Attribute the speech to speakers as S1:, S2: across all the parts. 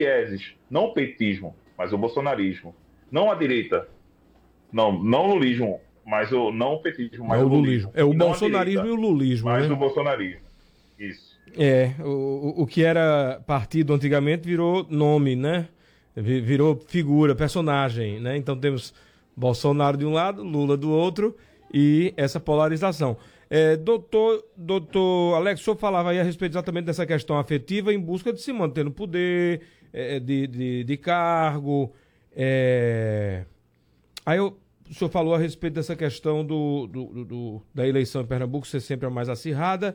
S1: vieses, não o petismo, mas o bolsonarismo. Não a direita, não o lulismo, mas não o petismo,
S2: É
S1: mas
S2: o
S1: o
S2: lulismo.
S1: lulismo.
S2: É o
S1: E não a
S2: bolsonarismo
S1: direita,
S2: e o lulismo,
S1: mas
S2: né?
S1: o bolsonarismo. Isso.
S2: O que era partido antigamente virou nome, né? Virou figura, personagem, né? Então temos Bolsonaro de um lado, Lula do outro e essa polarização. Doutor Alex, o senhor falava aí a respeito exatamente dessa questão afetiva em busca de se manter no poder, de cargo. Aí o senhor falou a respeito dessa questão da eleição em Pernambuco ser sempre a mais acirrada.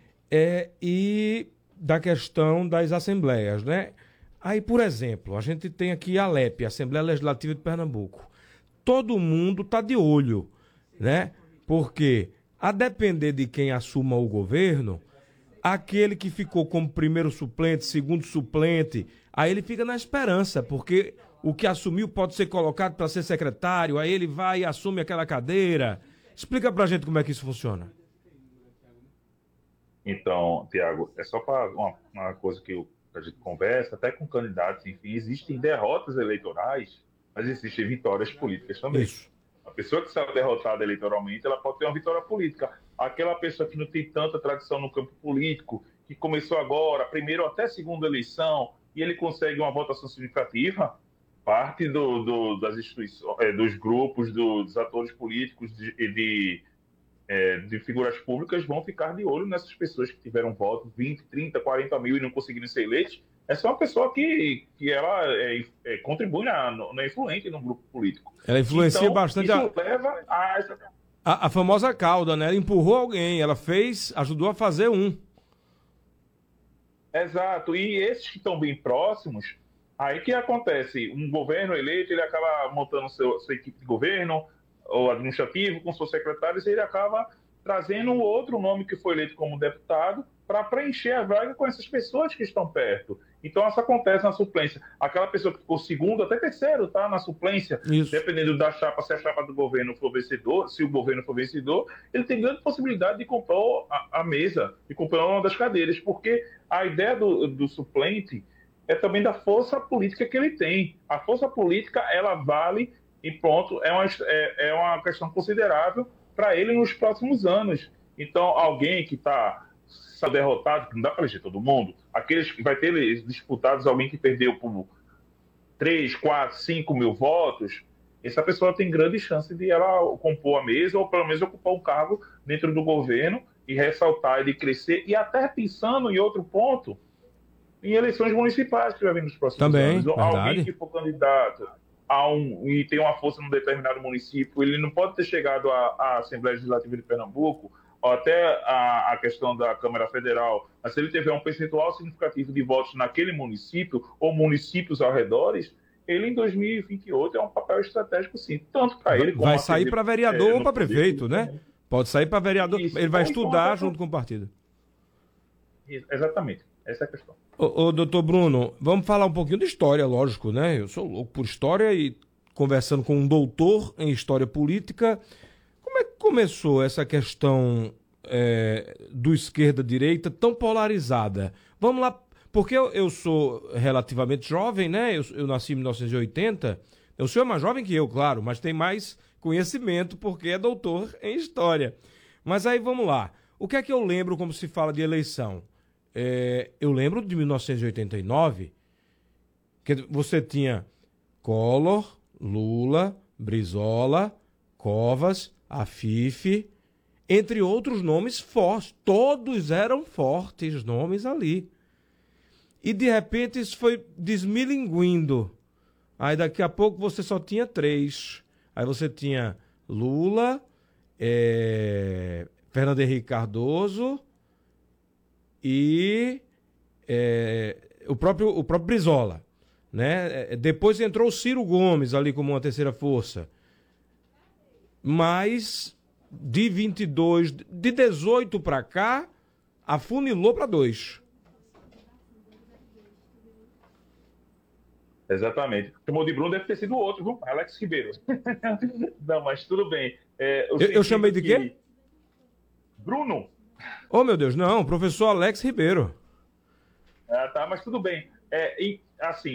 S2: E da questão das assembleias, né? Aí, por exemplo, a gente tem aqui a ALEP, Assembleia Legislativa de Pernambuco. Todo mundo está de olho, né? Porque, a depender de quem assuma o governo, aquele que ficou como primeiro suplente, segundo suplente, aí ele fica na esperança, porque o que assumiu pode ser colocado para ser secretário, aí ele vai e assume aquela cadeira. Explica pra gente como é que isso funciona.
S1: Então, Tiago, é só para uma coisa que a gente conversa, até com candidatos, enfim, existem derrotas eleitorais, mas existem vitórias políticas também.
S2: Isso.
S1: A pessoa que saiu derrotada eleitoralmente, ela pode ter uma vitória política. Aquela pessoa que não tem tanta tradição no campo político, que começou agora, primeiro até segunda eleição, e ele consegue uma votação significativa, parte das instituições, dos grupos, dos atores políticos de figuras públicas vão ficar de olho nessas pessoas que tiveram voto, 20, 30, 40 mil e não conseguiram ser eleitos. Essa é uma pessoa que ela contribui na influente no grupo político.
S2: Ela influencia
S1: então,
S2: bastante
S1: isso leva a essa...
S2: a famosa cauda, né? Ela empurrou alguém, ela fez, ajudou a fazer um.
S1: Exato. E esses que estão bem próximos, aí que acontece? Um governo eleito, ele acaba montando sua equipe de governo, ou administrativo, com seus secretários, e ele acaba trazendo outro nome que foi eleito como deputado para preencher a vaga com essas pessoas que estão perto. Então, isso acontece na suplência. Aquela pessoa que ficou segundo, até terceiro, tá? Na suplência,
S2: Isso.
S1: dependendo da chapa, se a chapa do governo for vencedor, se o governo for vencedor, ele tem grande possibilidade de comprar a mesa, de comprar uma das cadeiras, porque a ideia do suplente é também da força política que ele tem. A força política, ela vale e pronto, é uma questão considerável para ele nos próximos anos. Então, alguém que está derrotado, que não dá para eleger todo mundo, aqueles que vai ter disputados, alguém que perdeu por 3, 4, 5 mil votos, essa pessoa tem grande chance de ela compor a mesa ou pelo menos ocupar um cargo dentro do governo e ressaltar, ele crescer, e até pensando em outro ponto, em eleições municipais que vai vir nos próximos
S2: Também,
S1: anos.
S2: verdade.
S1: Alguém que for candidato e tem uma força num determinado município, ele não pode ter chegado à Assembleia Legislativa de Pernambuco, ou até a questão da Câmara Federal, mas se ele tiver um percentual significativo de votos naquele município, ou municípios ao redor, ele em 2028 é um papel estratégico, sim, tanto para ele como
S2: vai sair para vereador ou para prefeito, né?
S1: Também.
S2: Pode sair para vereador,
S1: Isso.
S2: ele vai
S1: Ou
S2: estudar
S1: então,
S2: junto com o partido.
S1: Exatamente, essa é a questão.
S2: Ô, doutor Bruno, vamos falar um pouquinho de história, lógico, né? Eu sou louco por história e conversando com um doutor em história política, como é que começou essa questão do esquerda-direita tão polarizada? Vamos lá, porque eu sou relativamente jovem, né? Eu nasci em 1980, o senhor é mais jovem que eu, claro, mas tem mais conhecimento porque é doutor em história. Mas aí vamos lá, o que é que eu lembro como se fala de eleição? Eu lembro de 1989, que você tinha Collor, Lula, Brizola, Covas, Afife, entre outros nomes fortes. Todos eram fortes nomes ali. E de repente isso foi desmilinguindo. Aí daqui a pouco você só tinha 3. Aí você tinha Lula, Fernando Henrique Cardoso e o próprio Brizola, né? Depois entrou o Ciro Gomes ali como uma terceira força. Mas de 18 para cá, afunilou para 2.
S1: Exatamente. Chamou de Bruno, deve ter sido outro, viu? Alex Ribeiro. Não, mas tudo bem.
S2: Eu chamei de quê?
S1: Bruno.
S2: Oh, meu Deus, não, professor Alex Ribeiro.
S1: Tá, mas tudo bem. Assim,